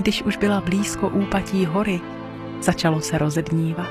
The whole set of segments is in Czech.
Když už byla blízko úpatí hory, začalo se rozednívat.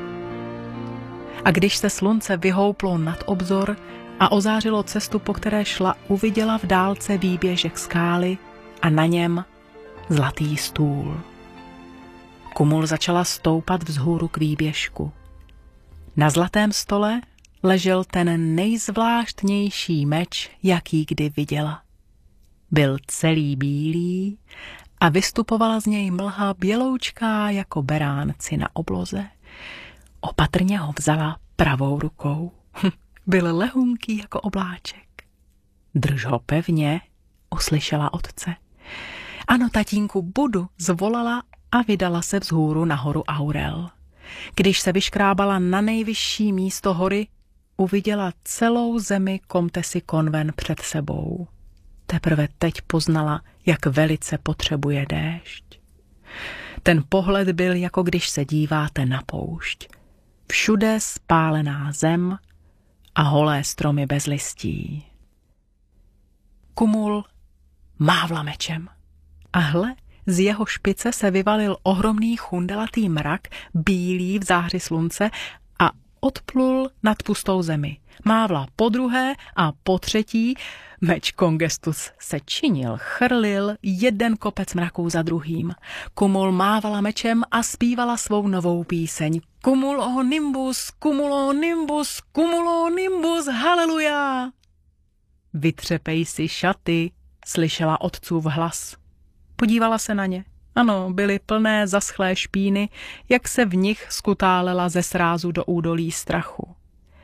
A když se slunce vyhouplo nad obzor a ozářilo cestu, po které šla, uviděla v dálce výběžek skály a na něm zlatý stůl. Kumul začala stoupat vzhůru k výběžku. Na zlatém stole ležel ten nejzvláštnější meč, jaký kdy viděla. Byl celý bílý a vystupovala z něj mlha běloučká jako beránci na obloze. Opatrně ho vzala pravou rukou. Byl lehunký jako obláček. Drž ho pevně, uslyšela otce. Ano, tatínku, budu, zvolala a vydala se vzhůru na horu Aurel. Když se vyškrábala na nejvyšší místo hory, uviděla celou zemi Komtesy Conven před sebou. Teprve teď poznala, jak velice potřebuje déšť. Ten pohled byl, jako když se díváte na poušť. Všude spálená zem a holé stromy bez listí. Kumul mávla mečem. A hle, z jeho špice se vyvalil ohromný chundelatý mrak, bílý v záři slunce a odplul nad pustou zemi. Mávla podruhé a potřetí, meč Kongestus se činil, chrlil jeden kopec mraků za druhým. Kumul mávala mečem a zpívala svou novou píseň. Cumulo nimbus, cumulo nimbus, cumulo nimbus, haleluja! Vytřepej si šaty, slyšela otcův hlas. Podívala se na ně. Ano, byly plné zaschlé špíny, jak se v nich skutálela ze srázu do údolí strachu.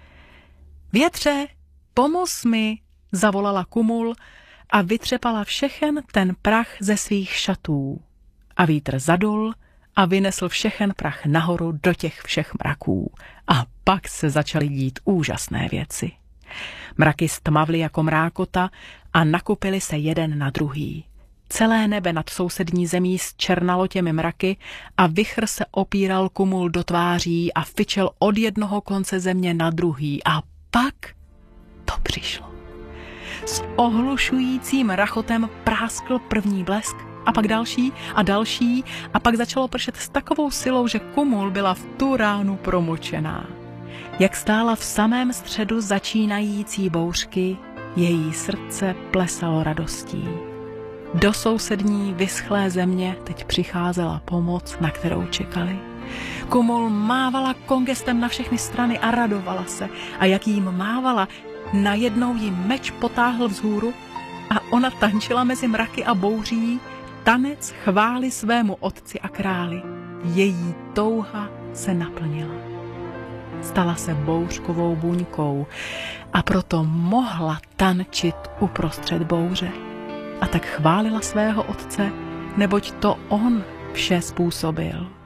Větře, pomoz mi, zavolala Kumul a vytřepala všechen ten prach ze svých šatů. A vítr zadul a vynesl všechen prach nahoru do těch všech mraků. A pak se začaly dít úžasné věci. Mraky stmavly jako mrákota a nakupily se jeden na druhý. Celé nebe nad sousední zemí zčernalo těmi mraky a vichr se opíral Kumul do tváří a fičel od jednoho konce země na druhý. A pak to přišlo. S ohlušujícím rachotem práskl první blesk a pak další a další a pak začalo pršet s takovou silou, že Kumul byla v tu ránu promočená. Jak stála v samém středu začínající bouřky, její srdce plesalo radostí. Do sousední vyschlé země teď přicházela pomoc, na kterou čekali. Kumul mávala Kongestem na všechny strany a radovala se. A jak jim mávala, najednou jí meč potáhl vzhůru a ona tančila mezi mraky a bouří tanec chvály svému otci a králi. Její touha se naplnila. Stala se bouřkovou buňkou a proto mohla tančit uprostřed bouře. A tak chválila svého otce, neboť to on vše způsobil.